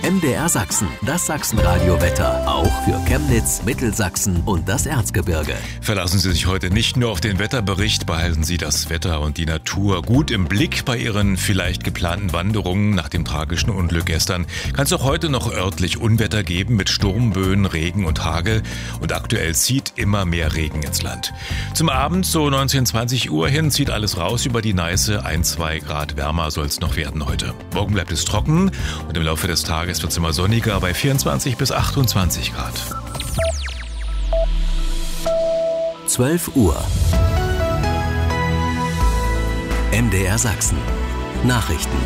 MDR Sachsen, das Sachsenradio-Wetter. Auch für Chemnitz, Mittelsachsen und das Erzgebirge. Verlassen Sie sich heute nicht nur auf den Wetterbericht, behalten Sie das Wetter und die Natur gut im Blick bei Ihren vielleicht geplanten Wanderungen. Nach dem tragischen Unglück gestern kann es auch heute noch örtlich Unwetter geben mit Sturmböen, Regen und Hagel. Und aktuell zieht immer mehr Regen ins Land. Zum Abend, so 19, 20 Uhr hin, zieht alles raus über die Neiße. 1-2 Grad wärmer soll es noch werden heute. Morgen bleibt es trocken und im Laufe des Tages wird es immer sonniger bei 24 bis 28 Grad. 12 Uhr. MDR Sachsen. Nachrichten.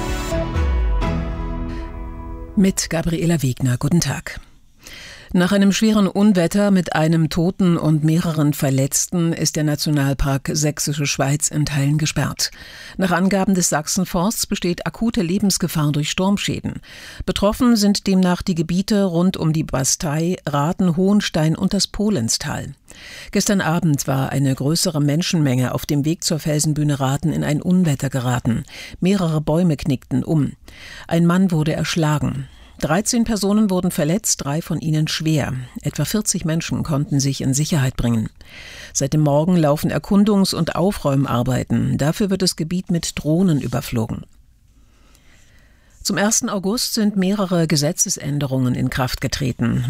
Mit Gabriela Wegner. Guten Tag. Nach einem schweren Unwetter mit einem Toten und mehreren Verletzten ist der Nationalpark Sächsische Schweiz in Teilen gesperrt. Nach Angaben des Sachsenforsts besteht akute Lebensgefahr durch Sturmschäden. Betroffen sind demnach die Gebiete rund um die Bastei, Rathen, Hohenstein und das Polenstal. Gestern Abend war eine größere Menschenmenge auf dem Weg zur Felsenbühne Rathen in ein Unwetter geraten. Mehrere Bäume knickten um. Ein Mann wurde erschlagen. 13 Personen wurden verletzt, 3 von ihnen schwer. Etwa 40 Menschen konnten sich in Sicherheit bringen. Seit dem Morgen laufen Erkundungs- und Aufräumarbeiten. Dafür wird das Gebiet mit Drohnen überflogen. Zum 1. August sind mehrere Gesetzesänderungen in Kraft getreten.